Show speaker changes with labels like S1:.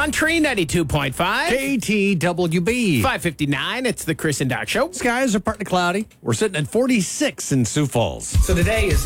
S1: Country 92.5.
S2: KTWB.
S1: 559. It's the Chris and Doc Show.
S2: Skies are partly cloudy. We're sitting at 46 in Sioux Falls.
S1: So today is